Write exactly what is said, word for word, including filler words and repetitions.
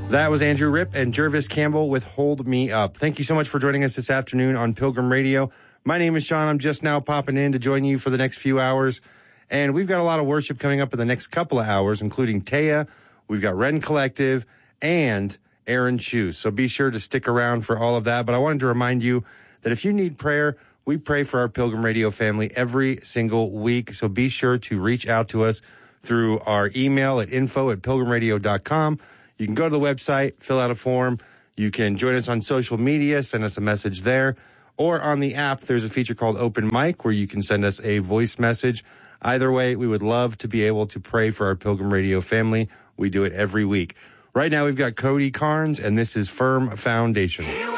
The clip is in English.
That was Andrew Ripp and Jervis Campbell with Hold Me Up. Thank you so much for joining us this afternoon on Pilgrim Radio. My name is Sean. I'm just now popping in to join you for the next few hours. And we've got a lot of worship coming up in the next couple of hours, including Taya. We've got Ren Collective and Aaron Shoes. So be sure to stick around for all of that. But I wanted to remind you that if you need prayer, we pray for our Pilgrim Radio family every single week. So be sure to reach out to us through our email at info at pilgrim radio dot com. You can go to the website, fill out a form. You can join us on social media, send us a message there. Or on the app, there's a feature called Open Mic where you can send us a voice message. Either way, we would love to be able to pray for our Pilgrim Radio family. We do it every week. Right now, we've got Cody Carnes, and this is Firm Foundation.